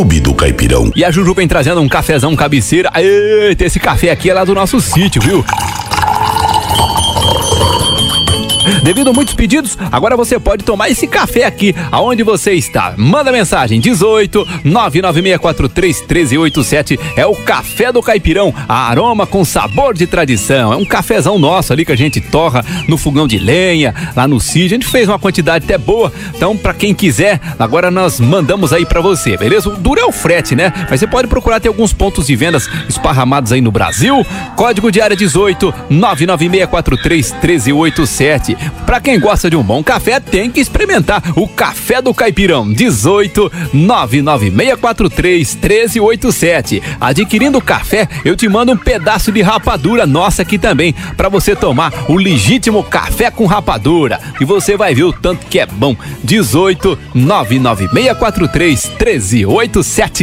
Clube do Caipirão. E a Juju vem trazendo um cafezão cabeceira. Eita, esse café aqui é lá do nosso sítio, viu? Devido a muitos pedidos, agora você pode tomar esse café aqui, aonde você está. Manda mensagem, 18 99643 1387. É o Café do Caipirão, aroma com sabor de tradição. É um cafezão nosso ali que a gente torra no fogão de lenha, lá no sítio. A gente fez uma quantidade até boa, então pra quem quiser, agora nós mandamos aí pra você, beleza? O duro é o frete, né? Mas você pode procurar ter alguns pontos de vendas esparramados aí no Brasil. Código de área 18 99643 1387. Pra quem gosta de um bom café, tem que experimentar o Café do Caipirão, 18 99643 1387. Adquirindo o café, eu te mando um pedaço de rapadura nossa aqui também, pra você tomar o legítimo café com rapadura. E você vai ver o tanto que é bom. 18 99643 1387.